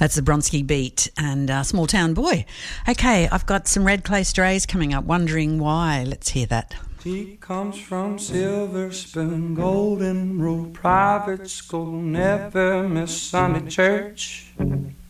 That's the Bronski Beat and Small Town Boy. Okay, I've got some Red Clay Strays coming up, Wondering Why. Let's hear that. She comes from Silver Spoon, Golden Rule, private school, never miss Sunday church.